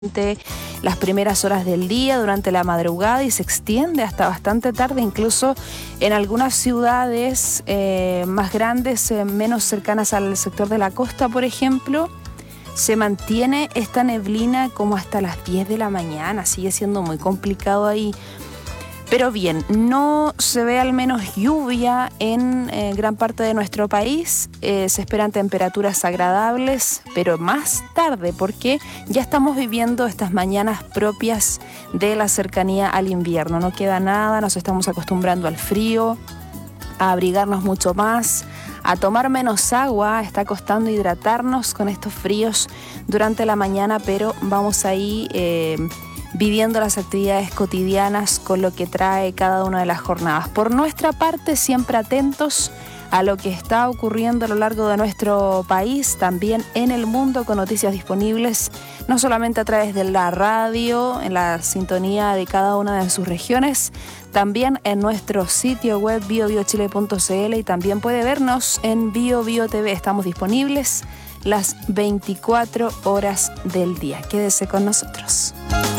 las primeras horas del día, durante la madrugada, y se extiende hasta bastante tarde, incluso en algunas ciudades más grandes, menos cercanas al sector de la costa, por ejemplo, se mantiene esta neblina como hasta las 10 de la mañana, sigue siendo muy complicado ahí. Pero bien, no se ve al menos lluvia en gran parte de nuestro país. Se esperan temperaturas agradables, pero más tarde, porque ya estamos viviendo estas mañanas propias de la cercanía al invierno. No queda nada, nos estamos acostumbrando al frío, a abrigarnos mucho más, a tomar menos agua. Está costando hidratarnos con estos fríos durante la mañana, pero vamos ahí viviendo las actividades cotidianas con lo que trae cada una de las jornadas. Por nuestra parte, siempre atentos a lo que está ocurriendo a lo largo de nuestro país, también en el mundo, con noticias disponibles, no solamente a través de la radio, en la sintonía de cada una de sus regiones, también en nuestro sitio web biobiochile.cl, y también puede vernos en BioBio TV. Estamos disponibles las 24 horas del día. Quédese con nosotros.